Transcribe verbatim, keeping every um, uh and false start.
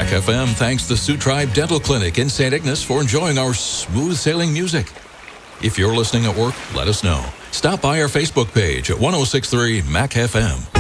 Mac F M thanks the Sioux Tribe Dental Clinic in Saint Ignace for enjoying our smooth sailing music. If you're listening at work, let us know. Stop by our Facebook page at one oh six point three Mac F M.